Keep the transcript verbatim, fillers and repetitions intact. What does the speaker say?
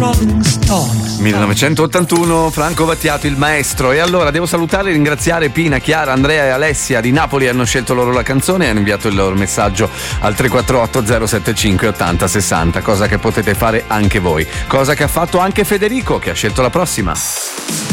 millenovecentottantuno, Franco Battiato, il maestro. E allora devo salutare e ringraziare Pina, Chiara, Andrea e Alessia di Napoli, hanno scelto loro la canzone e hanno inviato il loro messaggio al tre quattro otto zero sette cinque ottanta sessanta, cosa che potete fare anche voi, cosa che ha fatto anche Federico, che ha scelto la prossima.